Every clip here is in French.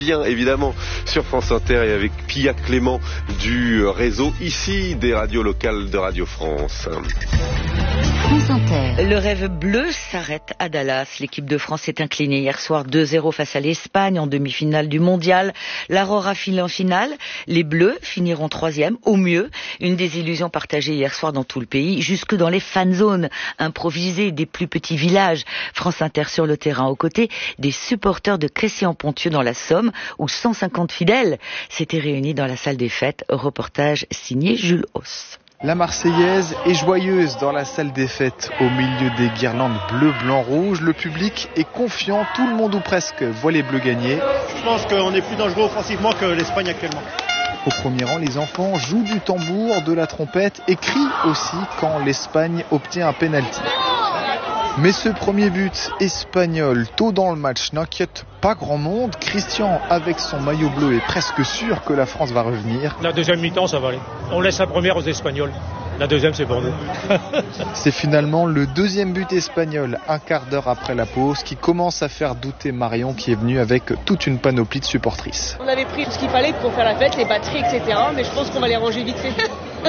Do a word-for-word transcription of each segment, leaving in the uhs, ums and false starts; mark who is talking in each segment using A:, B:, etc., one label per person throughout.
A: Bien évidemment sur France Inter et avec Pia Clément du réseau ici des radios locales de Radio France.
B: France Inter. Le rêve bleu s'arrête à Dallas. L'équipe de France s'est inclinée hier soir deux zéro face à l'Espagne en demi-finale du mondial. L'Aurora file en finale. Les Bleus finiront troisième au mieux. Une désillusion partagée hier soir dans tout le pays, jusque dans les fan zones improvisées des plus petits villages. France Inter sur le terrain aux côtés des supporters de Crécy-en-Ponthieu dans la Somme, où cent cinquante fidèles s'étaient réunis dans la salle des fêtes. Reportage signé Jules Hauss.
C: La Marseillaise est joyeuse dans la salle des fêtes. Au milieu des guirlandes bleu, blanc, rouge, le public est confiant. Tout le monde ou presque voit les Bleus gagner.
D: Je pense qu'on est plus dangereux offensivement que l'Espagne actuellement.
C: Au premier rang, les enfants jouent du tambour, de la trompette et crient aussi quand l'Espagne obtient un pénalty. Mais ce premier but espagnol tôt dans le match n'inquiète pas grand monde. Christian, avec son maillot bleu, est presque sûr que la France va revenir.
E: La deuxième mi-temps, ça va aller. On laisse la première aux Espagnols. La deuxième, c'est pour nous.
C: C'est finalement le deuxième but espagnol, un quart d'heure après la pause, qui commence à faire douter Marion, qui est venue avec toute une panoplie de supportrices.
F: On avait pris tout ce qu'il fallait pour faire la fête, les batteries, et cetera. Mais je pense qu'on va les ranger vite fait.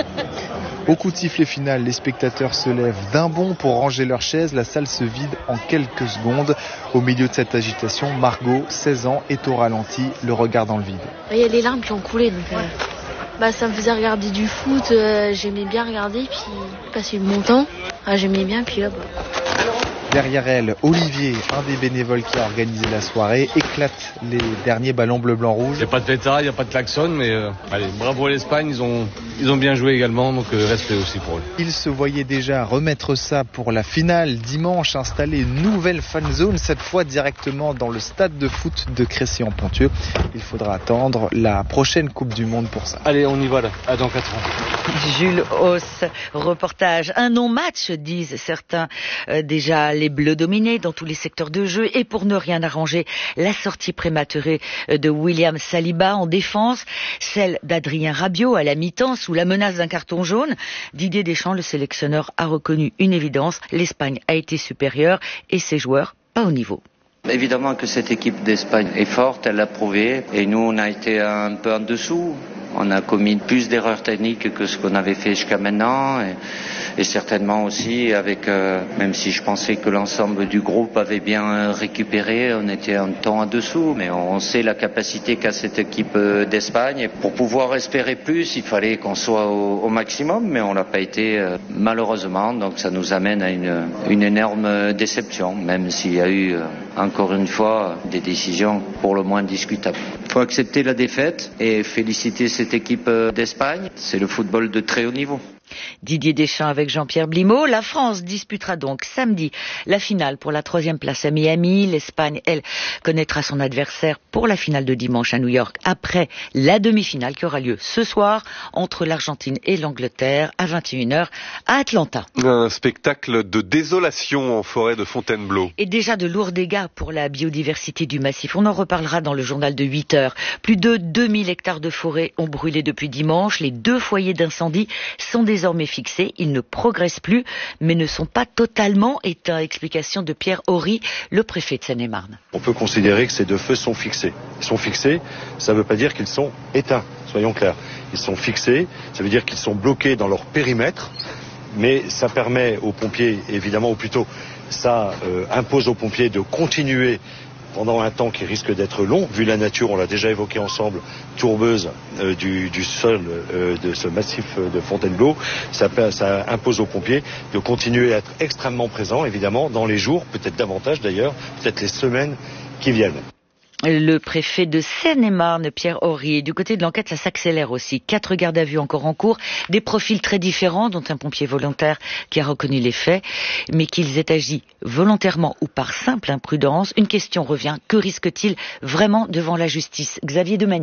C: Au coup de sifflet final, les spectateurs se lèvent d'un bond pour ranger leurs chaises. La salle se vide en quelques secondes. Au milieu de cette agitation, Margot, seize ans, est au ralenti, le regard dans le vide.
G: Il y a les larmes qui ont coulé, donc euh, bah, ça me faisait regarder du foot. Euh, j'aimais bien regarder, puis passer mon temps. Ah, j'aimais bien, puis là, bah...
C: Derrière elle, Olivier, un des bénévoles qui a organisé la soirée, éclate les derniers ballons bleu-blanc-rouge.
H: Il n'y a pas de pétard, il n'y a pas de klaxon, mais euh, allez, bravo à l'Espagne, ils ont, ils ont bien joué également, donc euh, respect aussi pour eux.
C: Il se voyait déjà remettre ça pour la finale dimanche, installer une nouvelle fan zone, cette fois directement dans le stade de foot de Crécy-en-Ponthieu. Il faudra attendre la prochaine Coupe du Monde pour ça.
H: Allez, on y va là, à dans quatre ans.
B: Jules Hauss, reportage. Un non-match, disent certains. Euh, déjà, les Bleus dominés dans tous les secteurs de jeu, et pour ne rien arranger, la sortie prématurée de William Saliba en défense, celle d'Adrien Rabiot à la mi-temps sous la menace d'un carton jaune. Didier Deschamps, le sélectionneur, a reconnu une évidence, l'Espagne a été supérieure et ses joueurs pas au niveau.
I: Évidemment que cette équipe d'Espagne est forte, elle l'a prouvé, et nous on a été un peu en dessous. On a commis plus d'erreurs techniques que ce qu'on avait fait jusqu'à maintenant, et, et certainement aussi avec, euh, même si je pensais que l'ensemble du groupe avait bien récupéré, on était un temps en dessous, mais on sait la capacité qu'a cette équipe d'Espagne. Et pour pouvoir espérer plus, il fallait qu'on soit au, au maximum, mais on l'a pas été euh, malheureusement, donc ça nous amène à une, une énorme déception, même s'il y a eu euh, encore une fois des décisions pour le moins discutables. Il faut accepter la défaite et féliciter cette équipe d'Espagne. C'est le football de très haut niveau.
B: Didier Deschamps avec Jean-Pierre Blimaud. La France disputera donc samedi la finale pour la troisième place à Miami. L'Espagne, elle, connaîtra son adversaire pour la finale de dimanche à New York, après la demi-finale qui aura lieu ce soir entre l'Argentine et l'Angleterre à vingt et une heures à Atlanta.
A: Un spectacle de désolation en forêt de Fontainebleau.
B: Et déjà de lourds dégâts pour la biodiversité du massif. On en reparlera dans le journal de huit heures. Plus de deux mille hectares de forêt ont brûlé depuis dimanche. Les deux foyers d'incendie sont désormais fixés, ils ne progressent plus, mais ne sont pas totalement éteints. Explication de Pierre Horry, le préfet de Seine-et-Marne.
J: On peut considérer que ces deux feux sont fixés. Ils sont fixés, ça ne veut pas dire qu'ils sont éteints, soyons clairs. Ils sont fixés, ça veut dire qu'ils sont bloqués dans leur périmètre, mais ça permet aux pompiers, évidemment, ou plutôt, ça euh, impose aux pompiers de continuer pendant un temps qui risque d'être long, vu la nature, on l'a déjà évoqué ensemble, tourbeuse euh, du, du sol euh, de ce massif de Fontainebleau, ça, ça impose aux pompiers de continuer à être extrêmement présents, évidemment, dans les jours, peut-être davantage d'ailleurs, peut-être les semaines qui viennent.
B: Le préfet de Seine-et-Marne, Pierre Horry. Du côté de l'enquête, ça s'accélère aussi. Quatre gardes à vue encore en cours, des profils très différents, dont un pompier volontaire qui a reconnu les faits, mais qu'ils aient agi volontairement ou par simple imprudence. Une question revient, que risque-t-il vraiment devant la justice? Xavier Demany.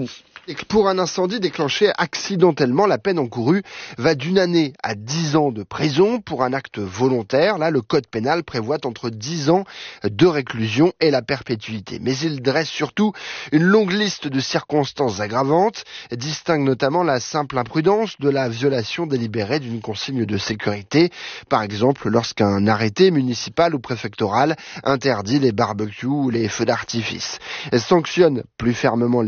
K: Pour un incendie déclenché accidentellement, la peine encourue va d'une année à dix ans de prison. Pour un acte volontaire, là, le code pénal prévoit entre dix ans de réclusion et la perpétuité. Mais il dresse surtout une longue liste de circonstances aggravantes, distingue notamment la simple imprudence de la violation délibérée d'une consigne de sécurité. Par exemple, lorsqu'un arrêté municipal ou préfectoral interdit les barbecues ou les feux d'artifice. Elle sanctionne plus fermement les